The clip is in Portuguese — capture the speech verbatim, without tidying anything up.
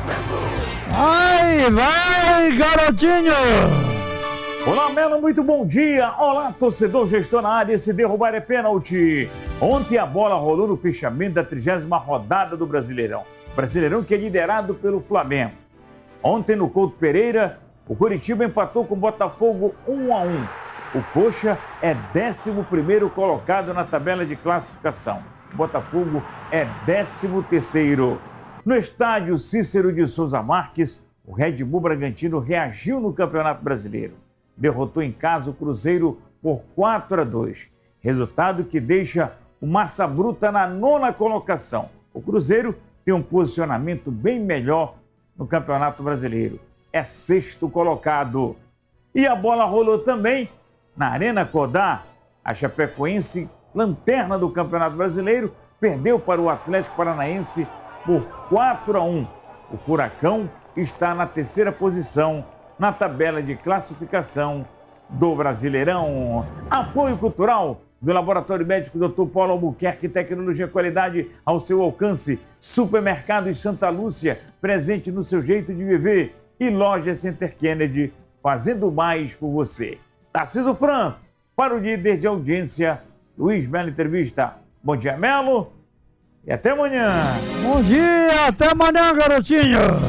Vai, vai, garotinho! Olá, Melo, muito bom dia. Olá, torcedor, gestor na área. Esse derrubar é pênalti. Ontem a bola rolou no fechamento da trigésima rodada do Brasileirão. Brasileirão que é liderado pelo Flamengo. Ontem no Couto Pereira, o Coritiba empatou com o Botafogo um a um. O Coxa é décimo primeiro colocado na tabela de classificação. O Botafogo é décimo terceiro. No estádio Cícero de Souza Marques, o Red Bull Bragantino reagiu no Campeonato Brasileiro. Derrotou em casa o Cruzeiro por quatro a dois. Resultado que deixa o Massa Bruta na nona colocação. O Cruzeiro tem um posicionamento bem melhor no Campeonato Brasileiro. É sexto colocado. E a bola rolou também na Arena Codá. A Chapecoense, lanterna do Campeonato Brasileiro, perdeu para o Atlético Paranaense por quatro a um. O Furacão está na terceira posição na tabela de classificação do Brasileirão. Apoio cultural do Laboratório Médico doutor Paulo Albuquerque, tecnologia e qualidade ao seu alcance. Supermercados Santa Lúcia, presente no seu jeito de viver. E Loja Center Kennedy, fazendo mais por você. Tarcísio Franco, para o líder de audiência, Luiz Melo Entrevista. Bom dia, Melo, e até amanhã. Bom dia, até amanhã, garotinho.